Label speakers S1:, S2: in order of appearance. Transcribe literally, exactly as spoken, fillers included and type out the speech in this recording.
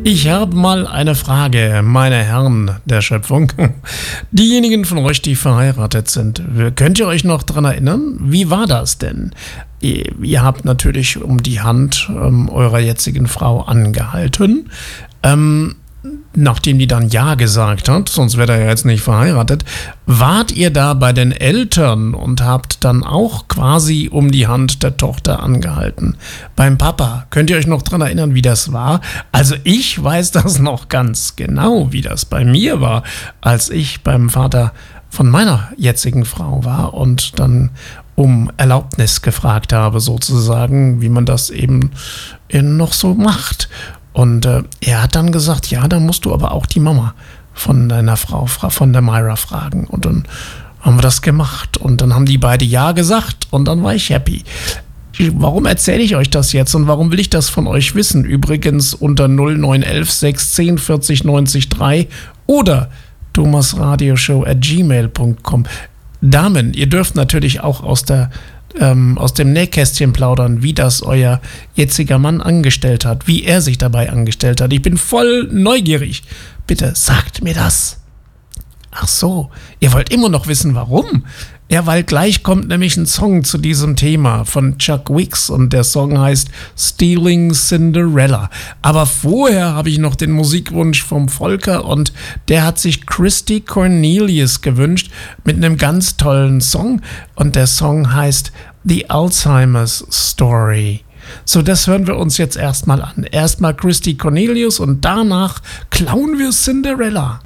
S1: Ich habe mal eine Frage, meine Herren der Schöpfung. Diejenigen von euch, die verheiratet sind, könnt ihr euch noch dran erinnern? Wie war das denn? Ihr, ihr habt natürlich um die Hand ähm, eurer jetzigen Frau angehalten. Ähm, Nachdem die dann Ja gesagt hat, sonst wäre er ja jetzt nicht verheiratet, wart ihr da bei den Eltern und habt dann auch quasi um die Hand der Tochter angehalten? Beim Papa, könnt ihr euch noch dran erinnern, wie das war? Also ich weiß das noch ganz genau, wie das bei mir war, als ich beim Vater von meiner jetzigen Frau war und dann um Erlaubnis gefragt habe, sozusagen, wie man das eben noch so macht. Und äh, er hat dann gesagt, ja, dann musst du aber auch die Mama von deiner Frau, von der Myra fragen. Und dann haben wir das gemacht. Und dann haben die beide Ja gesagt und dann war ich happy. Warum erzähle ich euch das jetzt und warum will ich das von euch wissen? Übrigens unter null neun eins sechs eins null vierzig neunzig drei oder thomasradioshow at gmail punkt com. Damen, ihr dürft natürlich auch aus der Ähm, aus dem Nähkästchen plaudern, wie das euer jetziger Mann angestellt hat, wie er sich dabei angestellt hat. Ich bin voll neugierig. Bitte sagt mir das. Ach so, ihr wollt immer noch wissen, warum? Ja, weil gleich kommt nämlich ein Song zu diesem Thema von Chuck Wicks und der Song heißt Stealing Cinderella. Aber vorher habe ich noch den Musikwunsch vom Volker und der hat sich Christy Cornelius gewünscht mit einem ganz tollen Song und der Song heißt The Alzheimer's Story. So, das hören wir uns jetzt erstmal an. Erstmal Christy Cornelius und danach klauen wir Cinderella.